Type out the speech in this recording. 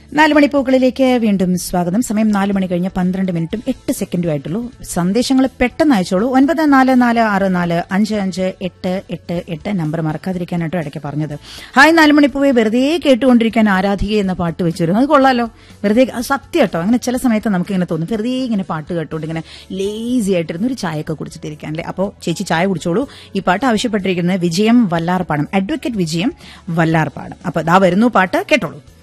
4 മണിപ്പൂക്കളിലേക്ക് വീണ്ടും സ്വാഗതം. സമയം 4 മണി കഴിഞ്ഞ് 12 മിനിറ്റും 8 സെക്കൻഡും ആയിട്ടുള്ളൂ. സന്ദേശങ്ങൾ പെട്ടെന്ന് അയച്ചോളൂ. 9446458888 നമ്പർ മറക്കാതിരിക്കാനായിട്ടോ ഇടയ്ക്ക് പറഞ്ഞത്. ഹായ് 4 മണിപ്പൂവെ, വെറുതെ കേട്ടുകൊണ്ടിരിക്കാൻ ആരാധിക എന്ന പാട്ട് വെച്ചിരുന്നു. അത് കൊള്ളാലോ. വെറുതെ സത്യം കേട്ടോ. അങ്ങനെ ചില സമയത്ത് നമുക്ക് ഇങ്ങനെ തോന്നും, വെറുതെ ഇങ്ങനെ പാട്ട് കേട്ടുകൊണ്ട് ഇങ്ങനെ ലേസി ആയിട്ടിരുന്നു ഒരു ചായയൊക്കെ കുടിച്ചിട്ടിരിക്കാനല്ലേ. അപ്പോൾ ചേച്ചി ചായ കുടിച്ചോളൂ. ഈ പാട്ട് ആവശ്യപ്പെട്ടിരിക്കുന്നത് വിജയം വല്ലാർപാടം, അഡ്വക്കേറ്റ് വിജയം വല്ലാർപാടം. അപ്പൊ ദാ വരുന്നു പാട്ട്, കേട്ടോളൂ.